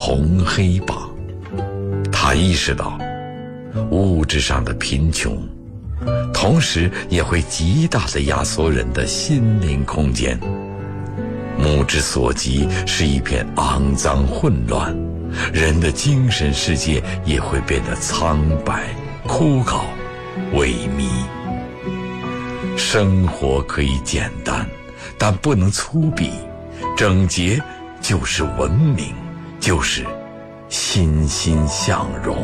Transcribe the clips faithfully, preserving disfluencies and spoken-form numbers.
红黑榜。他意识到物质上的贫穷同时也会极大地压缩人的心灵空间，目之所及是一片肮脏混乱，人的精神世界也会变得苍白枯槁萎靡。生活可以简单，但不能粗鄙，整洁就是文明，就是欣欣向荣。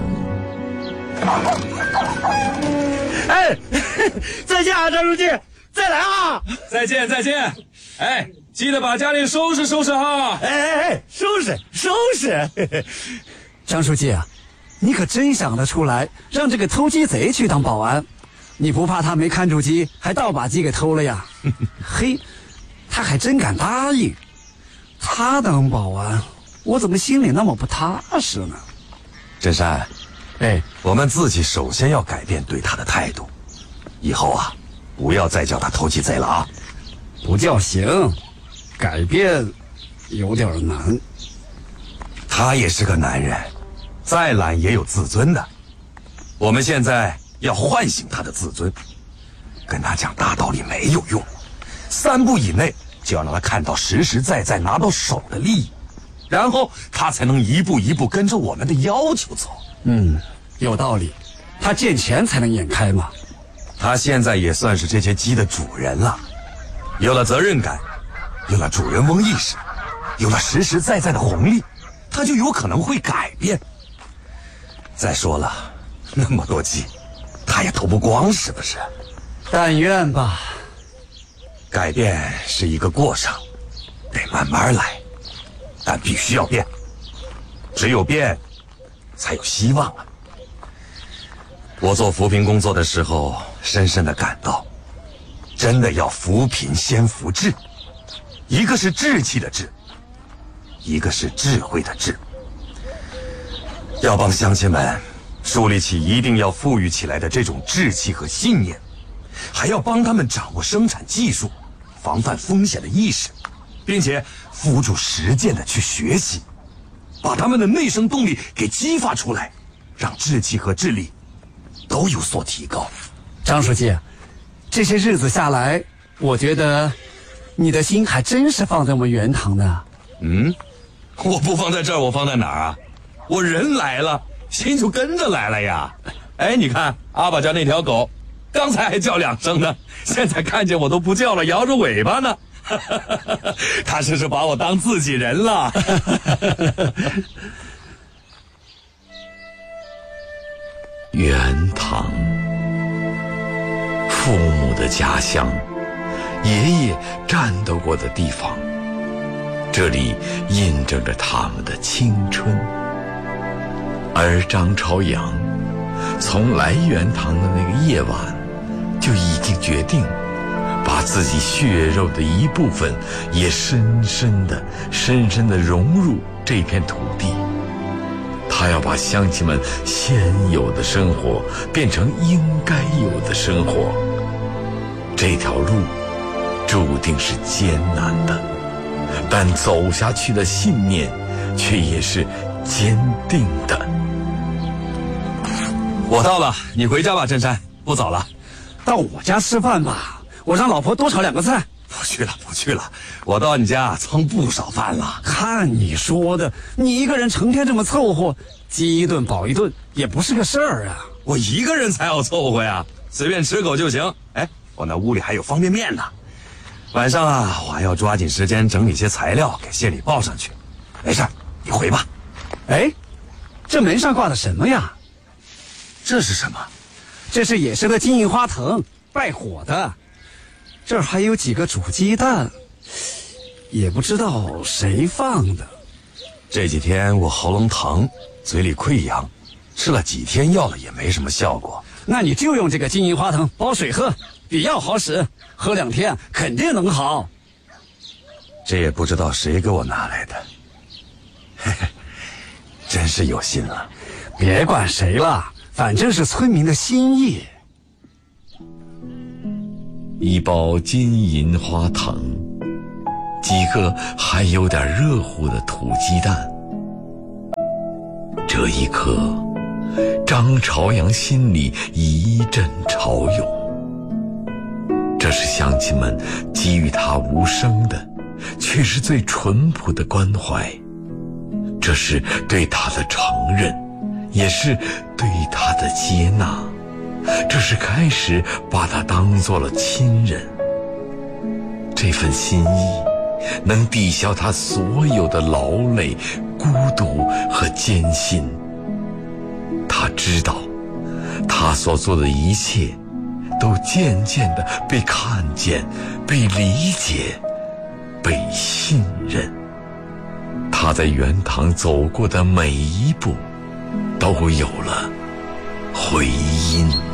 哎，再见啊，张书记，再来啊！ 再见再见。哎，记得把家里收拾收拾哈。 哎哎哎，收拾收拾。 张书记啊，你可真想得出来，让这个偷鸡贼去当保安，你不怕他没看住鸡，还倒把鸡给偷了呀？嘿，他还真敢答应。他当保安，我怎么心里那么不踏实呢？ 真山， 哎， 我们自己首先要改变对他的态度，以后啊，不要再叫他偷鸡贼了啊！ 不叫行，改变有点难。 他也是个男人，再懒也有自尊的。我们现在要唤醒他的自尊，跟他讲大道理没有用，三步以内就要让他看到实实在在拿到手的利益，然后他才能一步一步跟着我们的要求走。 嗯，有道理。他见钱才能眼开嘛。 他现在也算是这些鸡的主人了，有了责任感，有了主人翁意识，有了实实在在的红利，他就有可能会改变。再说了，那么多鸡，他也偷不光，是不是？ 但愿吧。 改变是一个过程，得慢慢来，但必须要变。只有变，才有希望啊！我做扶贫工作的时候，深深地感到，真的要扶贫先扶志，一个是志气的志，一个是智慧的智。要帮乡亲们树立起一定要富裕起来的这种志气和信念，还要帮他们掌握生产技术、防范风险的意识，并且付诸实践的去学习，把他们的内生动力给激发出来，让志气和智力都有所提高。 张书记，这些日子下来，我觉得你的心还真是放在我们原堂呢。 嗯，我不放在这儿，我放在哪儿啊？我人来了，心就跟着来了呀。哎，你看阿宝家那条狗，刚才还叫两声呢，现在看见我都不叫了，摇着尾巴呢。他这是把我当自己人了。 原堂，父母的家乡，爷爷战斗过的地方，这里印证着他们的青春。而张朝阳从来原堂的那个夜晚就已经决定把自己血肉的一部分也深深的深深的融入这片土地。他要把乡亲们现有的生活变成应该有的生活。这条路注定是艰难的，但走下去的信念却也是坚定的。 我到了，你回家吧，振山，不早了。 到我家吃饭吧，我让老婆多炒两个菜。 不去了，不去了，我到你家蹭不少饭了。 看你说的，你一个人成天这么凑合，饥一顿饱一顿也不是个事儿啊。 我一个人才要凑合呀，随便吃口就行。哎，我那屋里还有方便面呢。晚上啊，我还要抓紧时间整理些材料给县里报上去。没事，你回吧。 哎，这门上挂的什么呀？ 这是什么？ 这是野生的金银花藤，败火的。这儿还有几个煮鸡蛋，也不知道谁放的。 这几天我喉咙疼，嘴里溃疡，吃了几天药了也没什么效果。 那你就用这个金银花藤煲水喝，比药好使，喝两天肯定能好。 这也不知道谁给我拿来的，嘿嘿，真是有心了。 别管谁了，反正是村民的心意。 一包金银花藤，几个还有点热乎的土鸡蛋， 这一刻，张朝阳心里一阵潮涌。这是乡亲们给予他无声的，却是最淳朴的关怀。这是对他的承认，也是对他的接纳。这是开始把他当作了亲人。这份心意能抵消他所有的劳累、孤独和艰辛。他知道，他所做的一切都渐渐地被看见、被理解、被信任。他在圆堂走过的每一步，都有了回音。